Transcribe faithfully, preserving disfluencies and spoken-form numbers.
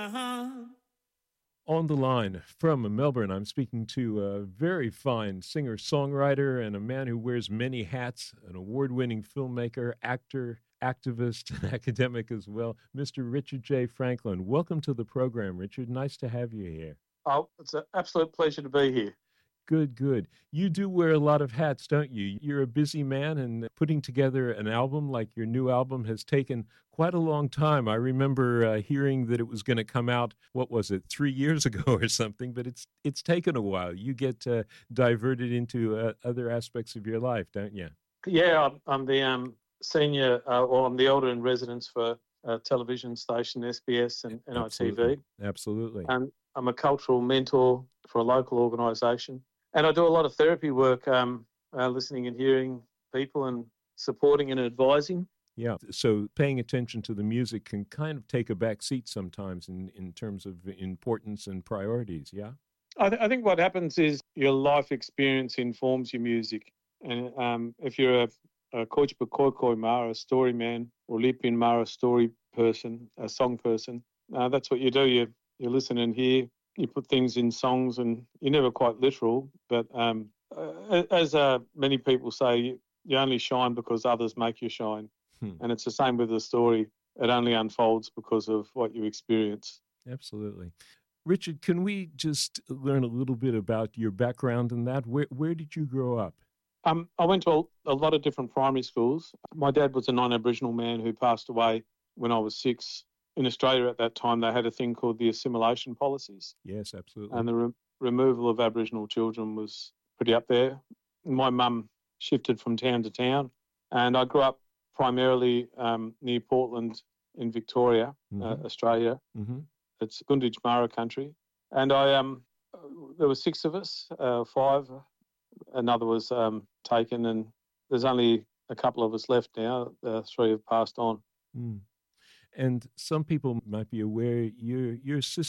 On the line from Melbourne, I'm speaking to a very fine singer-songwriter and a man who wears many hats, an award-winning filmmaker, actor, activist, and academic as well, Mister Richard J. Franklin. Welcome to the program, Richard. Nice to have you here. Oh, it's an absolute pleasure to be here. Good, good. You do wear a lot of hats, don't you? You're a busy man, and putting together an album like your new album has taken quite a long time. I remember uh, hearing that it was going to come out, what was it, three years ago or something, but it's it's taken a while. You get uh, diverted into uh, other aspects of your life, don't you? Yeah, I'm, I'm the um, senior, uh, or I'm the elder in residence for a television station, S B S and N I T V. Absolutely. Absolutely. And I'm a cultural mentor for a local organisation. And I do a lot of therapy work, um, uh, listening and hearing people and supporting and advising. Yeah. So paying attention to the music can kind of take a back seat sometimes in, in terms of importance and priorities. Yeah. I, th- I think what happens is your life experience informs your music. And um, if you're a, a Koichpa Koikoi Mara, a story man, or Lipin Mara, a story person, a song person, uh, that's what you do. You, you listen and hear. You put things in songs, and you're never quite literal. But um, uh, as uh, many people say, you, you only shine because others make you shine. Hmm. And it's the same with the story. It only unfolds because of what you experience. Absolutely. Richard, can we just learn a little bit about your background in that? Where where did you grow up? Um, I went to a, a lot of different primary schools. My dad was a non-Aboriginal man who passed away when I was six. In Australia at that time, they had a thing called the assimilation policies. Yes, absolutely. And the re- removal of Aboriginal children was pretty up there. My mum shifted from town to town, and I grew up primarily um, near Portland in Victoria, mm-hmm. uh, Australia. Mm-hmm. It's Gunditj Mara country. And I um, there were six of us, uh, five. Another was um, taken, and there's only a couple of us left now. The three have passed on. Mm. And some people might be aware your your sister